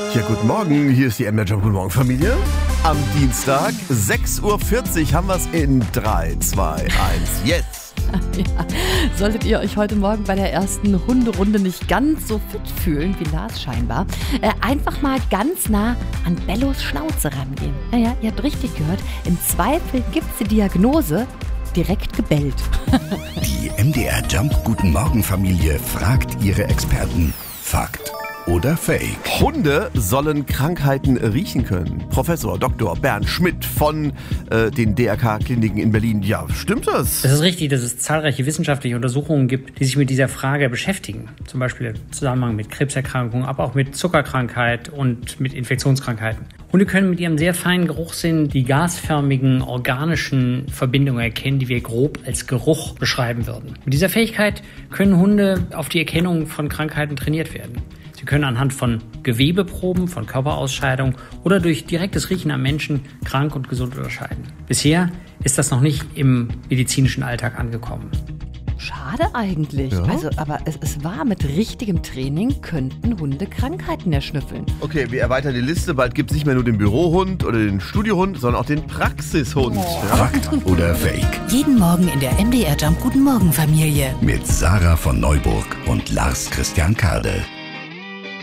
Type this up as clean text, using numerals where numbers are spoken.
Ja, guten Morgen, hier ist die MDR Jump. Guten Morgen, Familie. Am Dienstag, 6.40 Uhr, haben wir es in 3, 2, 1, jetzt. Ja, solltet ihr euch heute Morgen bei der ersten Hunderunde nicht ganz so fit fühlen wie Lars scheinbar, einfach mal ganz nah an Bellos Schnauze rangehen. Ja, ihr habt richtig gehört, im Zweifel gibt's die Diagnose direkt gebellt. Die MDR Jump Guten Morgen Familie fragt ihre Experten. Fakt oder Fake? Hunde sollen Krankheiten riechen können. Professor Dr. Bernd Schmidt von den DRK-Kliniken in Berlin. Ja, stimmt das? Es ist richtig, dass es zahlreiche wissenschaftliche Untersuchungen gibt, die sich mit dieser Frage beschäftigen. Zum Beispiel im Zusammenhang mit Krebserkrankungen, aber auch mit Zuckerkrankheit und mit Infektionskrankheiten. Hunde können mit ihrem sehr feinen Geruchssinn die gasförmigen organischen Verbindungen erkennen, die wir grob als Geruch beschreiben würden. Mit dieser Fähigkeit können Hunde auf die Erkennung von Krankheiten trainiert werden. Sie können anhand von Gewebeproben, von Körperausscheidung oder durch direktes Riechen am Menschen krank und gesund unterscheiden. Bisher ist das noch nicht im medizinischen Alltag angekommen. Schade eigentlich. Ja. Aber es war, mit richtigem Training könnten Hunde Krankheiten erschnüffeln. Okay, wir erweitern die Liste. Bald gibt es nicht mehr nur den Bürohund oder den Studiohund, sondern auch den Praxishund. Ja? Fakt oder Fake? Jeden Morgen in der MDR Jump Guten Morgen Familie. Mit Sarah von Neuburg und Lars Christian Kade.